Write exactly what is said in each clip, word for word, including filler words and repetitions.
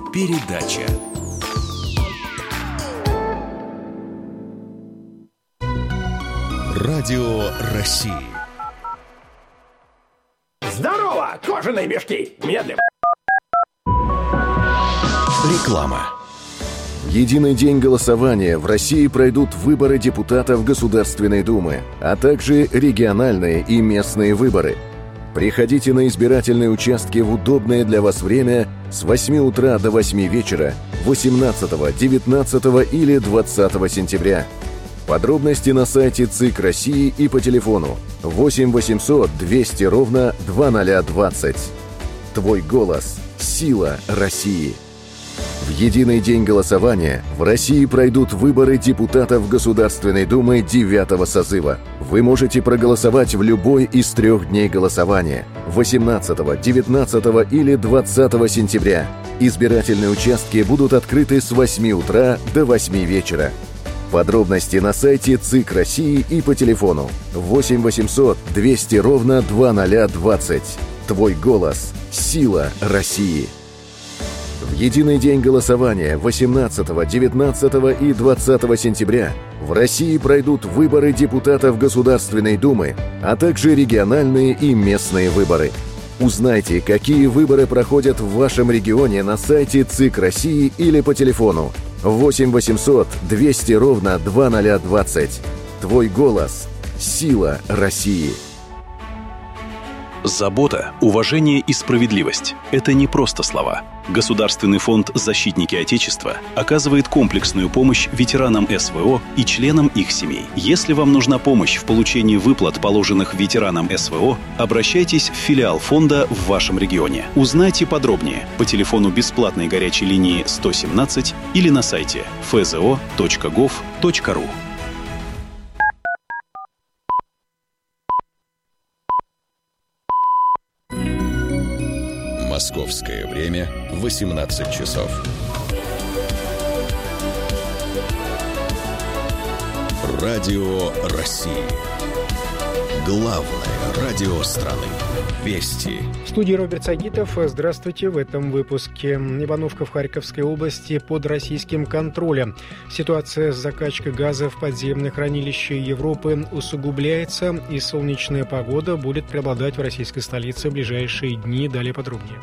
Передача. Радио России. Здорово, кожаные мешки! Медленно. Реклама. В единый день голосования в России пройдут выборы депутатов Государственной Думы, а также региональные и местные выборы. Приходите на избирательные участки в удобное для вас время с восьми утра до восьми вечера восемнадцатого, девятнадцатого или двадцатого сентября. Подробности на сайте ЦИК России и по телефону восемь восемьсот двести ровно двадцать двадцать. Твой голос – сила России. В единый день голосования в России пройдут выборы депутатов Государственной Думы девятого созыва. Вы можете проголосовать в любой из трех дней голосования – восемнадцатого, девятнадцатого или двадцатого сентября. Избирательные участки будут открыты с восьми утра до восьми вечера. Подробности на сайте ЦИК России и по телефону восемь восемьсот двести ровно двадцать двадцать. Твой голос – сила России. В единый день голосования восемнадцатого, девятнадцатого и двадцатого сентября в России пройдут выборы депутатов Государственной Думы, а также региональные и местные выборы. Узнайте, какие выборы проходят в вашем регионе на сайте ЦИК России или по телефону восемь восемьсот двести ровно двадцать двадцать. Твой голос – сила России. Забота, уважение и справедливость – это не просто слова. Государственный фонд «Защитники Отечества» оказывает комплексную помощь ветеранам эс вэ о и членам их семей. Если вам нужна помощь в получении выплат, положенных ветеранам эс вэ о, обращайтесь в филиал фонда в вашем регионе. Узнайте подробнее по телефону бесплатной горячей линии сто семнадцать или на сайте эф зэ о точка гов точка ру. Московское время восемнадцать часов. Радио России. Главное радио страны. Вести. В студии Роберт Сагитов. Здравствуйте. В этом выпуске. Ивановка в Харьковской области под российским контролем. Ситуация с закачкой газа в подземных хранилищах Европы усугубляется, и солнечная погода будет преобладать в российской столице в ближайшие дни. Далее подробнее.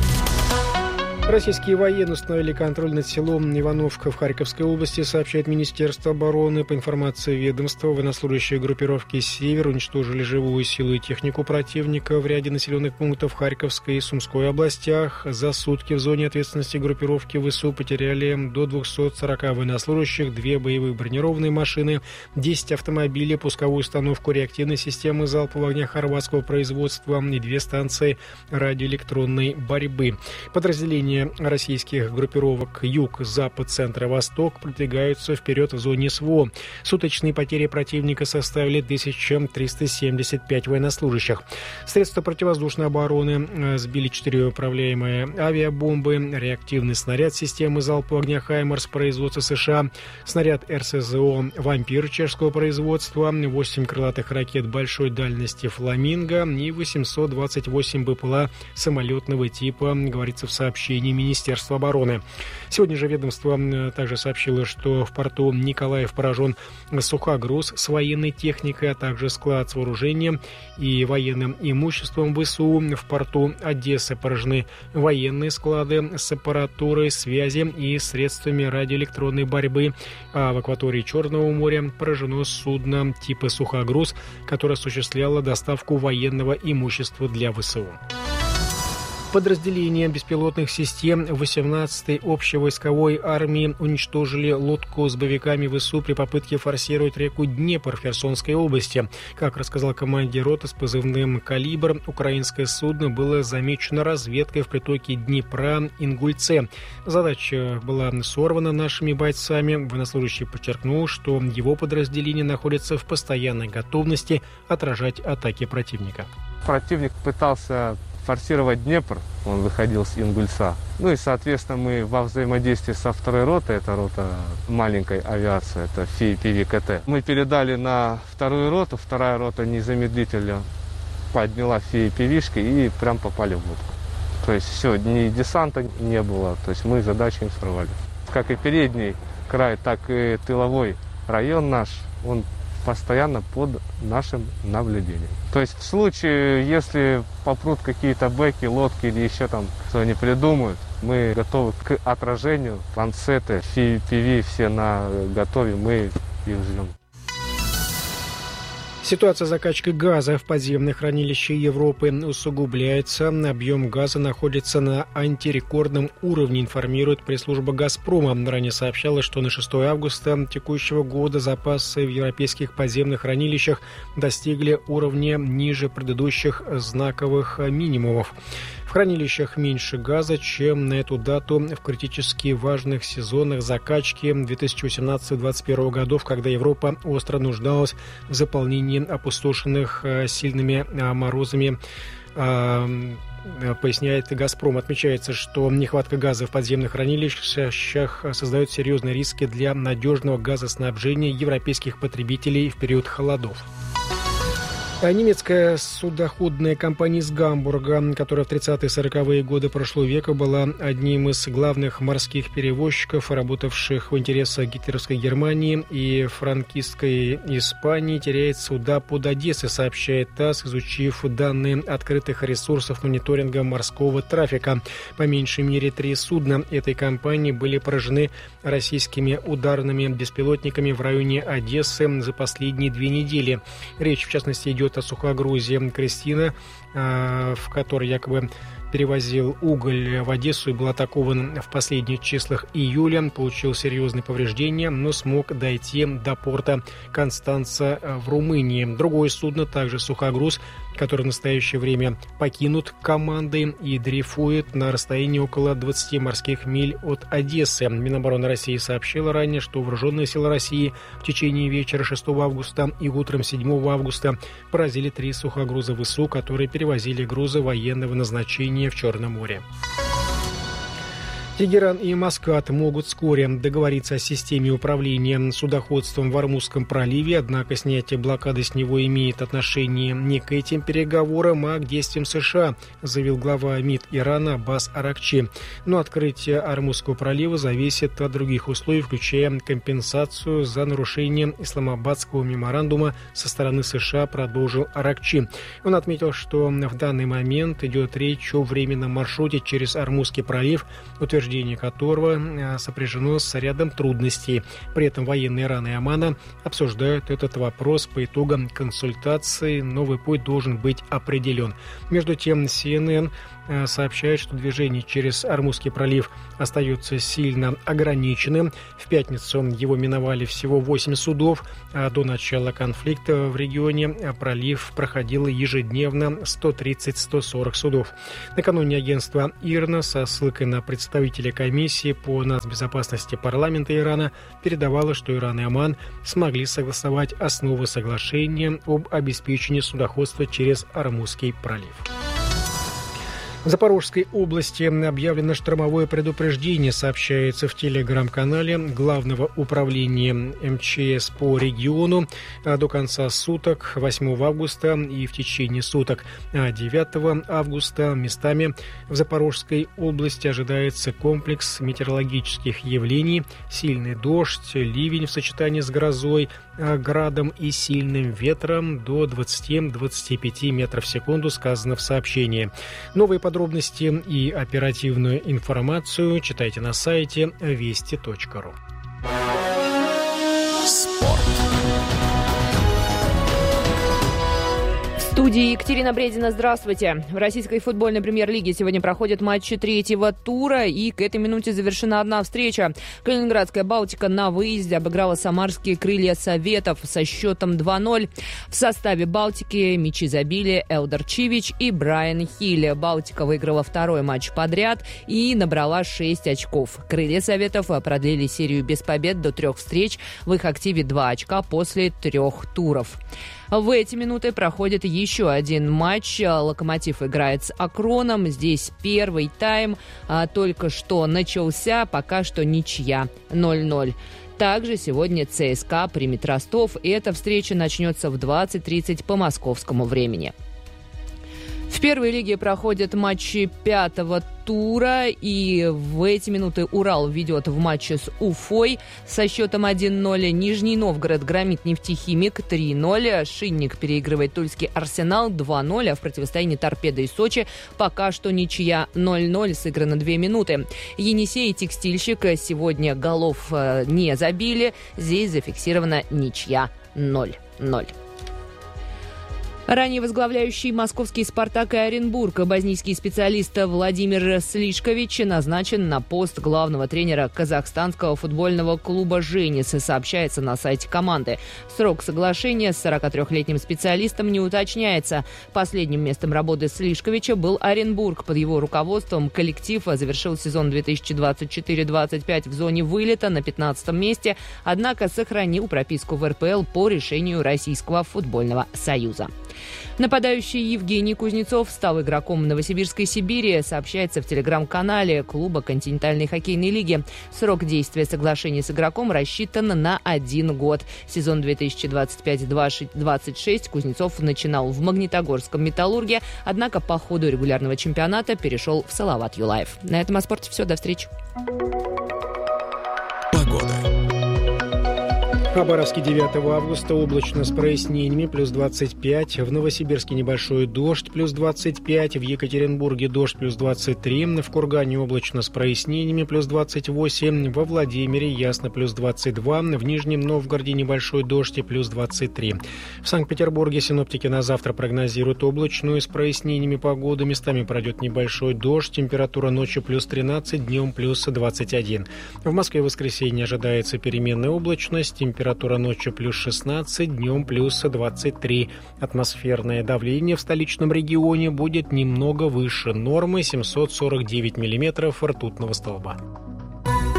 Российские военные установили контроль над селом Ивановка в Харьковской области, сообщает Министерство обороны. По информации ведомства, военнослужащие группировки «Север» уничтожили живую силу и технику противника в ряде населенных пунктов Харьковской и Сумской областях. За сутки в зоне ответственности группировки ВСУ потеряли до двухсот сорока военнослужащих, две боевые бронированные машины, десять автомобилей, пусковую установку реактивной системы залпового огня хорватского производства и две станции радиоэлектронной борьбы. Подразделения российских группировок Юг, Запад, Центр и Восток продвигаются вперед в зоне СВО. Суточные потери противника составили тысячу триста семьдесят пять военнослужащих. Средства противовоздушной обороны сбили четыре управляемые авиабомбы, реактивный снаряд системы залпового огня «Хаймарс» производства США, снаряд эр эс зэ о «Вампир» чешского производства, восемь крылатых ракет большой дальности «Фламинго» и восемьсот двадцать восемь бэ пэ эл а самолетного типа, говорится в сообщении Министерства обороны. Сегодня же ведомство также сообщило, что в порту Николаев поражен сухогруз с военной техникой, а также склад с вооружением и военным имуществом ВСУ. В порту Одессы поражены военные склады с аппаратурой связи и средствами радиоэлектронной борьбы. А в акватории Черного моря поражено судно типа сухогруз, которое осуществляло доставку военного имущества для ВСУ. Подразделения беспилотных систем восемнадцатой общевойсковой армии уничтожили лодку с боевиками ВСУ при попытке форсировать реку Днепр в Херсонской области. Как рассказал командир роты с позывным «Калибр», украинское судно было замечено разведкой в притоке Днепра Ингульце. Задача была сорвана нашими бойцами. Военнослужащий подчеркнул, что его подразделение находится в постоянной готовности отражать атаки противника. Противник пытался форсировать Днепр, он выходил с Ингульца. Ну и, соответственно, мы во взаимодействии со второй ротой, это рота маленькой авиации, это эф и пи ви ка тэ, мы передали на вторую роту, вторая рота незамедлительно подняла эф и пи ви-шки и прям попали в лодку. То есть все, ни десанта не было, то есть мы задачу им сорвали. Как и передний край, так и тыловой район наш, он постоянно под нашим наблюдением. То есть в случае, если попрут какие-то бэки, лодки или еще там, что они придумают, мы готовы к отражению. Ланцеты, пи ви, все на готове, мы их ждем. Ситуация закачки газа в подземных хранилищах Европы усугубляется. Объем газа находится на антирекордном уровне, информирует пресс-служба «Газпрома». Ранее сообщалось, что на шестое августа текущего года запасы в европейских подземных хранилищах достигли уровня ниже предыдущих знаковых минимумов. В хранилищах меньше газа, чем на эту дату в критически важных сезонах закачки две тысячи восемнадцатого — две тысячи двадцать первого годов, когда Европа остро нуждалась в заполнении опустошенных сильными морозами, поясняет «Газпром». Отмечается, что нехватка газа в подземных хранилищах создает серьезные риски для надежного газоснабжения европейских потребителей в период холодов. Немецкая судоходная компания из Гамбурга, которая в тридцатые — сороковые годы прошлого века была одним из главных морских перевозчиков, работавших в интересах гитлеровской Германии и франкистской Испании, теряет суда под Одессой, сообщает ТАСС, изучив данные открытых ресурсов мониторинга морского трафика. По меньшей мере три судна этой компании были поражены российскими ударными беспилотниками в районе Одессы за последние две недели. Речь, в частности, идет о сухогрузе «Кристина», в которой якобы перевозил уголь в Одессу и был атакован в последних числах июля, получил серьезные повреждения, но смог дойти до порта Констанца в Румынии. Другое судно, также сухогруз, который в настоящее время покинут командой и дрейфует на расстоянии около двадцати морских миль от Одессы. Минобороны России сообщила ранее, что вооруженные силы России в течение вечера шестого августа и утром седьмого августа поразили три сухогруза ВСУ, которые перевозили грузы военного назначения в Черном море. Тегеран и Маскат могут вскоре договориться о системе управления судоходством в Ормузском проливе, однако снятие блокады с него имеет отношение не к этим переговорам, а к действиям США, заявил глава МИД Ирана Аббас Аракчи. Но открытие Ормузского пролива зависит от других условий, включая компенсацию за нарушение Исламабадского меморандума со стороны США, продолжил Аракчи. Он отметил, что в данный момент идет речь о временном маршруте через Ормузский пролив, утверждение которого сопряжено с рядом трудностей. При этом военные Ирана и Омана обсуждают этот вопрос по итогам консультаций. Новый путь должен быть определен. Между тем, си эн эн сообщает, что движение через Ормузский пролив остается сильно ограниченным. В пятницу его миновали всего восемь судов, а до начала конфликта в регионе пролив проходило ежедневно сто тридцать — сто сорок судов. Накануне агентство ИРНА со ссылкой на представителя комиссии по нацбезопасности парламента Ирана передавало, что Иран и Оман смогли согласовать основы соглашения об обеспечении судоходства через Ормузский пролив. В Запорожской области объявлено штормовое предупреждение, сообщается в телеграм-канале Главного управления эм че эс по региону. До конца суток, восьмого августа и в течение суток девятого августа местами в Запорожской области ожидается комплекс метеорологических явлений: сильный дождь, ливень в сочетании с грозой, градом и сильным ветром до двадцати — двадцати пяти метров в секунду, сказано в сообщении. Новые подробности и оперативную информацию читайте на сайте вести точка ру. Спорт. В студии Екатерина Бредина. Здравствуйте. В российской футбольной премьер-лиге сегодня проходят матчи третьего тура, и к этой минуте завершена одна встреча. Калининградская «Балтика» на выезде обыграла самарские «Крылья Советов» со счетом два ноль. В составе «Балтики» мячи забили Элдар Чивич и Брайан Хилли. «Балтика» выиграла второй матч подряд и набрала шесть очков. «Крылья Советов» продлили серию без побед до трех встреч. В их активе два очка после трех туров. В эти минуты проходит еще один матч. «Локомотив» играет с «Акроном». Здесь первый тайм а, только что начался, пока что ничья ноль ноль. Также сегодня ЦСКА примет Ростов, и эта встреча начнется в двадцать тридцать по московскому времени. В первой лиге проходят матчи пятого тура, и в эти минуты Урал ведет в матче с Уфой со счетом один ноль. Нижний Новгород громит Нефтехимик три ноль. Шинник переигрывает Тульский Арсенал два ноль, а в противостоянии Торпедо и Сочи пока что ничья ноль ноль, сыграно две минуты. Енисей и Текстильщик сегодня голов не забили, здесь зафиксирована ничья ноль ноль. Ранее возглавляющий московский «Спартак» и Оренбург боснийский специалист Владимир Слишкович назначен на пост главного тренера казахстанского футбольного клуба «Женис», сообщается на сайте команды. Срок соглашения с сорокатрёхлетним специалистом не уточняется. Последним местом работы Слишковича был Оренбург. Под его руководством коллектив завершил сезон две тысячи двадцать четыре двадцать пять в зоне вылета на пятнадцатом месте, однако сохранил прописку в эр пэ эл по решению Российского футбольного союза. Нападающий Евгений Кузнецов стал игроком Новосибирской «Сибири», сообщается в телеграм-канале клуба континентальной хоккейной лиги. Срок действия соглашения с игроком рассчитан на один год. Сезон две тысячи двадцать пять двадцать шесть Кузнецов начинал в Магнитогорском «Металлурге», однако по ходу регулярного чемпионата перешел в Салават Юлаев. На этом о спорте все. До встречи. Погода. В Хабаровске девятого августа облачно с прояснениями, плюс двадцать пять. В Новосибирске небольшой дождь, плюс двадцать пять. В Екатеринбурге дождь, плюс двадцать три. В Кургане облачно с прояснениями, плюс двадцать восемь. Во Владимире ясно, плюс двадцать два. В Нижнем Новгороде небольшой дождь и плюс двадцать три. В Санкт-Петербурге синоптики на завтра прогнозируют облачную с прояснениями погоду. Местами пройдет небольшой дождь. Температура ночью плюс тринадцать, днем плюс двадцать один. В Москве в воскресенье ожидается переменная облачность. Температура Температура ночью плюс шестнадцать, днем плюс двадцать три. Атмосферное давление в столичном регионе будет немного выше нормы — семьсот сорок девять миллиметров ртутного столба.